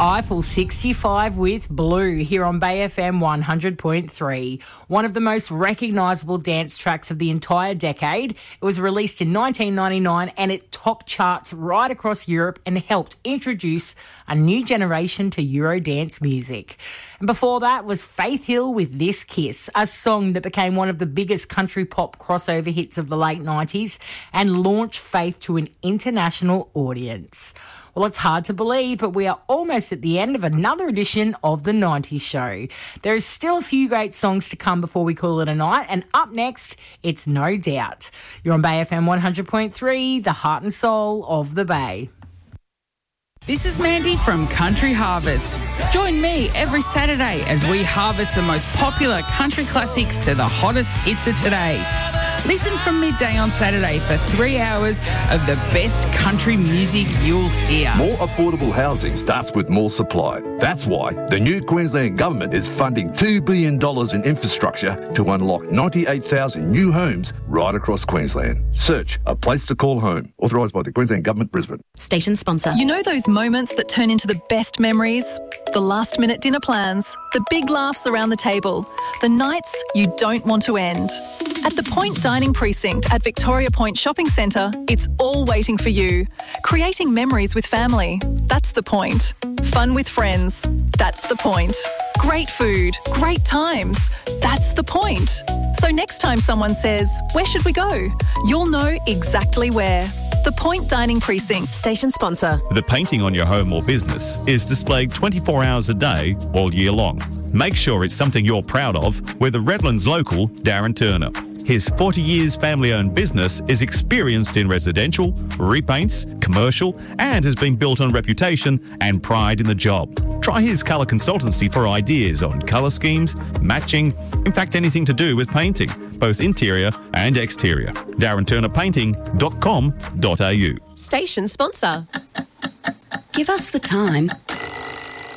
Eiffel 65 with Blue here on Bay FM 100.3. One of the most recognisable dance tracks of the entire decade. It was released in 1999 and it topped charts right across Europe and helped introduce a new generation to Eurodance music. And before that was Faith Hill with This Kiss, a song that became one of the biggest country pop crossover hits of the late 90s and launched Faith to an international audience. Well, it's hard to believe, but we are almost at the end of another edition of The 90s Show. There is still a few great songs to come before we call it a night, and up next, it's No Doubt. You're on Bay FM 100.3, the heart and soul of the Bay. This is Mandy from Country Harvest. Join me every Saturday as we harvest the most popular country classics to the hottest hits of today. Listen from midday on Saturday for 3 hours of the best country music you'll hear. More affordable housing starts with more supply. That's why the new Queensland Government is funding $2 billion in infrastructure to unlock 98,000 new homes right across Queensland. Search A Place to Call Home. Authorised by the Queensland Government, Brisbane. Station sponsor. You know those moments that turn into the best memories? The last-minute dinner plans, the big laughs around the table, the nights you don't want to end. At the Point Dining Precinct at Victoria Point Shopping Centre, it's all waiting for you. Creating memories with family, that's the point. Fun with friends, that's the point. Great food, great times, that's the point. So next time someone says, "Where should we go?" you'll know exactly where. The Point Dining Precinct. Station sponsor. The painting on your home or business is displayed 24 hours a day, all year long. Make sure it's something you're proud of with the Redlands local Darren Turner. His 40 years family-owned business is experienced in residential, repaints, commercial, and has been built on reputation and pride in the job. Try his colour consultancy for ideas on colour schemes, matching, in fact anything to do with painting, both interior and exterior. DarrenTurnerPainting.com.au. Station sponsor. Give us the time